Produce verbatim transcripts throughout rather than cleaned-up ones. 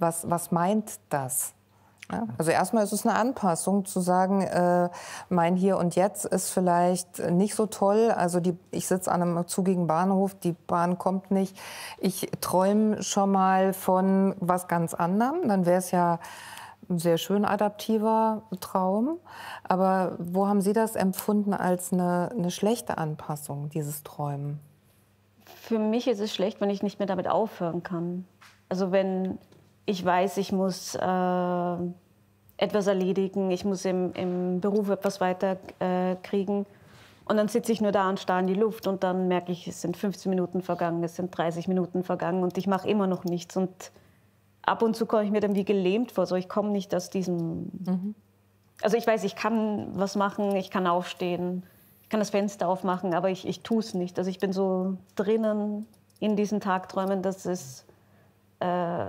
was, was meint das? Ja, also erstmal ist es eine Anpassung, zu sagen, äh, mein Hier und Jetzt ist vielleicht nicht so toll. Also die, ich sitze an einem zugigen Bahnhof, die Bahn kommt nicht. Ich träume schon mal von was ganz anderem. Dann wäre es ja ein sehr schön adaptiver Traum. Aber wo haben Sie das empfunden als eine, eine schlechte Anpassung, dieses Träumen? Für mich ist es schlecht, wenn ich nicht mehr damit aufhören kann. Also wenn ich weiß, ich muss äh, etwas erledigen, ich muss im, im Beruf etwas weiter äh, kriegen. Und dann sitze ich nur da und starre in die Luft und dann merke ich, es sind fünfzehn Minuten vergangen, es sind dreißig Minuten vergangen und ich mache immer noch nichts. Und ab und zu komme ich mir dann wie gelähmt vor, so ich komme nicht aus diesem... Mhm. Also ich weiß, ich kann was machen, ich kann aufstehen, ich kann das Fenster aufmachen, aber ich, ich tue es nicht. Also ich bin so drinnen in diesen Tagträumen, dass es äh,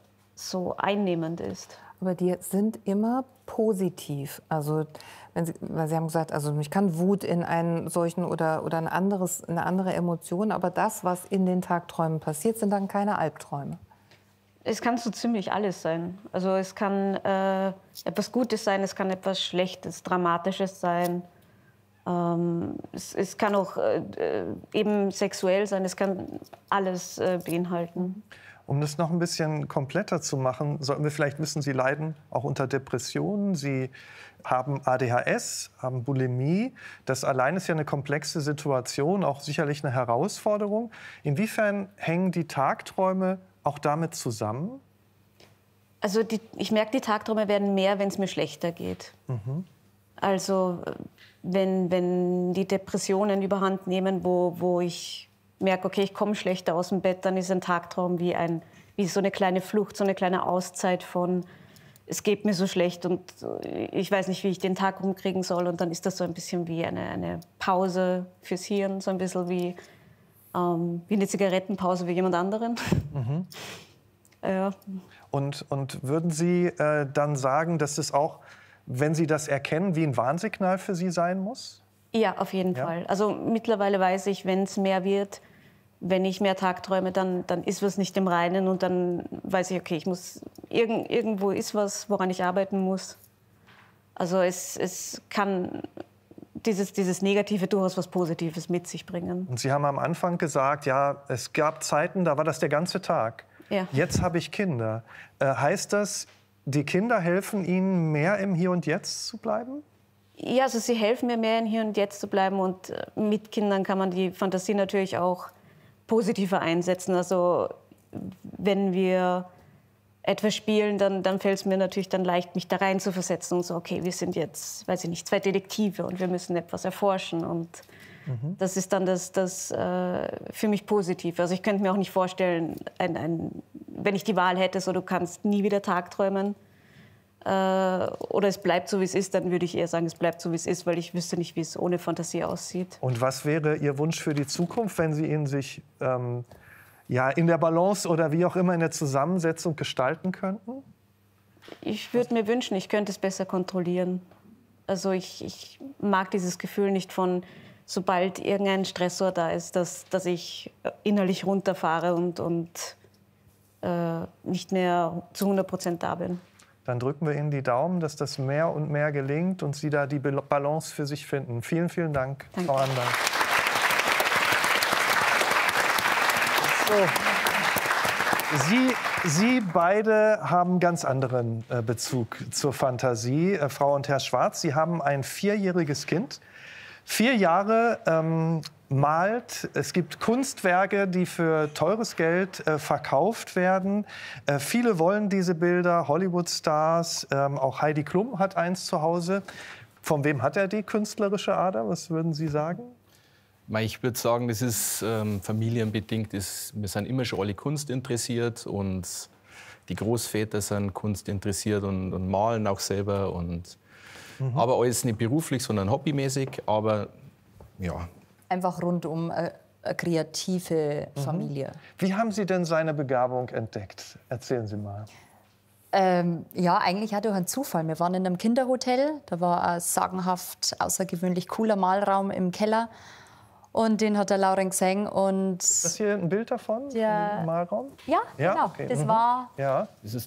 so einnehmend ist. Aber die sind immer positiv. Also, wenn Sie, weil Sie haben gesagt, also ich kann Wut in einen solchen oder, oder ein anderes, eine andere Emotion, aber das, was in den Tagträumen passiert, sind dann keine Albträume. Es kann so ziemlich alles sein. Also es kann äh, etwas Gutes sein, es kann etwas Schlechtes, Dramatisches sein. Ähm, es, es kann auch äh, eben sexuell sein, es kann alles äh, beinhalten. Um das noch ein bisschen kompletter zu machen, sollten wir vielleicht wissen, Sie leiden auch unter Depressionen. Sie haben A D H S, haben Bulimie. Das allein ist ja eine komplexe Situation, auch sicherlich eine Herausforderung. Inwiefern hängen die Tagträume auch damit zusammen? Also die, ich merke, die Tagträume werden mehr, wenn es mir schlechter geht. Mhm. Also wenn, wenn die Depressionen überhand nehmen, wo, wo ich merke, okay, ich komme schlechter aus dem Bett, dann ist ein Tagtraum wie, ein, wie so eine kleine Flucht, so eine kleine Auszeit von, es geht mir so schlecht und ich weiß nicht, wie ich den Tag rumkriegen soll. Und dann ist das so ein bisschen wie eine, eine Pause fürs Hirn, so ein bisschen wie, ähm, wie eine Zigarettenpause für jemand anderen. Mhm. Ja. Und, und würden Sie äh, dann sagen, dass es auch, wenn Sie das erkennen, wie ein Warnsignal für Sie sein muss? Ja, auf jeden ja. Fall. Also mittlerweile weiß ich, wenn es mehr wird, wenn ich mehr Tagträume, dann, dann ist was nicht im Reinen und dann weiß ich, okay, ich muss, irgend, irgendwo ist was, woran ich arbeiten muss. Also es, es kann dieses, dieses Negative durchaus was Positives mit sich bringen. Und Sie haben am Anfang gesagt, ja, es gab Zeiten, da war das der ganze Tag. Ja. Jetzt habe ich Kinder. Äh, heißt das, die Kinder helfen Ihnen, mehr im Hier und Jetzt zu bleiben? Ja, also sie helfen mir mehr, im Hier und Jetzt zu bleiben. Und mit Kindern kann man die Fantasie natürlich auch positiver einsetzen. Also wenn wir etwas spielen, dann, dann fällt es mir natürlich dann leicht, mich da rein zu versetzen. Und so, okay, wir sind jetzt, weiß ich nicht, zwei Detektive und wir müssen etwas erforschen. Und mhm. das ist dann das, das äh, für mich positiv. Also ich könnte mir auch nicht vorstellen, ein, ein, wenn ich die Wahl hätte, so du kannst nie wieder tagträumen. Oder es bleibt so, wie es ist, dann würde ich eher sagen, es bleibt so, wie es ist, weil ich wüsste nicht, wie es ohne Fantasie aussieht. Und was wäre Ihr Wunsch für die Zukunft, wenn Sie ihn sich ähm, ja, in der Balance oder wie auch immer in der Zusammensetzung gestalten könnten? Ich würde mir wünschen, ich könnte es besser kontrollieren. Also ich, ich mag dieses Gefühl nicht von, sobald irgendein Stressor da ist, dass, dass ich innerlich runterfahre und, und äh, nicht mehr zu hundert Prozent da bin. Dann drücken wir Ihnen die Daumen, dass das mehr und mehr gelingt und Sie da die Balance für sich finden. Vielen, vielen Dank, Danke. Frau Andal. So. Sie, Sie beide haben ganz anderen äh, Bezug zur Fantasie. Äh, Frau und Herr Schwarz, Sie haben ein vierjähriges Kind. Vier Jahre ähm, malt. Es gibt Kunstwerke, die für teures Geld äh, verkauft werden. Äh, viele wollen diese Bilder, Hollywood-Stars. Ähm, auch Heidi Klum hat eins zu Hause. Von wem hat er die künstlerische Ader? Was würden Sie sagen? Ich würde sagen, das ist ähm, familienbedingt. Ist, wir sind immer schon alle Kunst interessiert und die Großväter sind Kunst interessiert und, und malen auch selber. Und, mhm. Aber alles nicht beruflich, sondern hobbymäßig. Aber ja. Einfach rundum äh, eine kreative Familie. Mhm. Wie haben Sie denn seine Begabung entdeckt? Erzählen Sie mal. Ähm, ja, eigentlich auch durch einen Zufall. Wir waren in einem Kinderhotel. Da war ein sagenhaft, außergewöhnlich cooler Malraum im Keller. Und den hat der Lauren gesehen. Und ist das hier ein Bild davon, der, im Malraum? Ja, ja? genau. Okay. Das mhm. war ja. Das ist